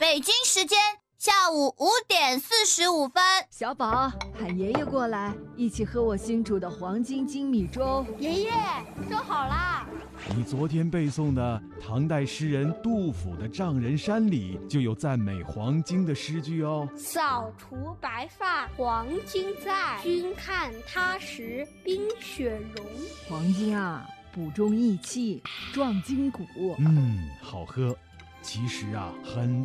北京时间下午5:45。 小宝，喊爷爷过来，一起喝我新煮的黄金精米粥。 爷爷，粥好啦！ 你昨天背诵的唐代诗人杜甫的《丈人山》里就有赞美黄金的诗句哦。 扫除白发黄金在，君看他时冰雪融。 黄金啊，补中益气，壮筋骨。 好喝。其实啊，很